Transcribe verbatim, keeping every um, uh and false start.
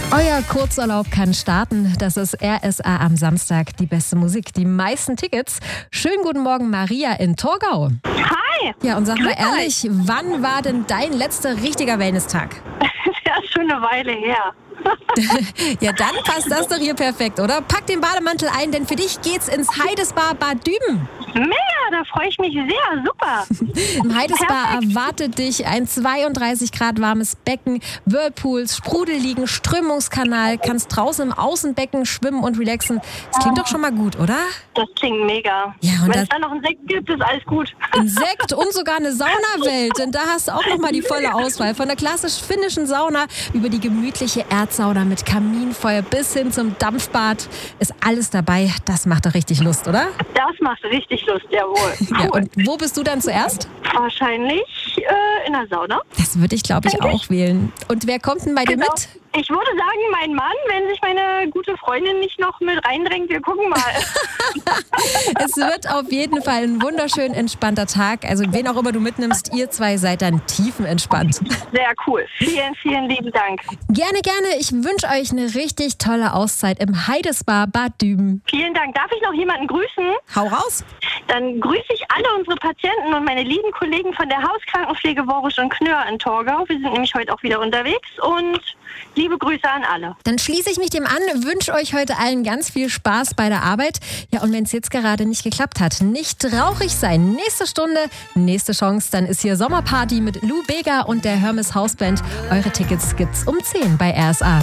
Euer Kurzurlaub kann starten. Das ist R S A am Samstag. Die beste Musik, die meisten Tickets. Schönen guten Morgen, Maria in Torgau. Hi! Ja, und sag mal Grüß ehrlich, wann war denn dein letzter richtiger Wellness-Tag? Das ist schon eine Weile her. Ja, dann passt das doch hier perfekt, oder? Pack den Bademantel ein, denn für dich geht's ins Heidesbar Bad Düben. Mega, da freue ich mich sehr. Super. Im Heidesbar Perfekt. erwartet dich ein zweiunddreißig Grad warmes Becken, Whirlpools, Sprudelliegen, Strömungskanal, kannst draußen im Außenbecken schwimmen und relaxen. Das klingt doch schon mal gut, oder? Das klingt mega. Ja, und Wenn das- es dann noch einen Sekt gibt, ist alles gut. Ein Sekt und sogar eine Saunawelt, denn da hast du auch nochmal die volle Auswahl. Von der klassisch finnischen Sauna über die gemütliche Erdsauna mit Kaminfeuer bis hin zum Dampfbad ist alles dabei. Das macht doch richtig Lust, oder? Das macht richtig Lust, jawohl. Ja, Cool. und wo bist du dann zuerst? Wahrscheinlich äh, in der Sauna. Das würde ich, glaube ich, auch wählen. Und wer kommt denn bei dir Genau. mit? Ich würde sagen, mein Mann, wenn sich meine gute Freundin nicht noch mit reindrängt, wir gucken mal. Es wird auf jeden Fall ein wunderschön entspannter Tag. Also wen auch immer du mitnimmst, ihr zwei seid dann tiefenentspannt. Sehr cool. Vielen, vielen lieben Dank. Gerne, gerne. Ich wünsche euch eine richtig tolle Auszeit im Heidesbar Bad Düben. Vielen Dank. Darf ich noch jemanden grüßen? Hau raus! Dann grüße ich alle unsere Patienten und meine lieben Kollegen von der Hauskrankenpflege Worisch und Knör in Torgau. Wir sind nämlich heute auch wieder unterwegs und liebe Grüße an alle. Dann schließe ich mich dem an, wünsche euch heute allen ganz viel Spaß bei der Arbeit. Ja, und wenn es jetzt gerade nicht geklappt hat, nicht traurig sein. Nächste Stunde, nächste Chance, dann ist hier Sommerparty mit Lou Bega und der Hermes Hausband. Eure Tickets gibt's um zehn bei R S A.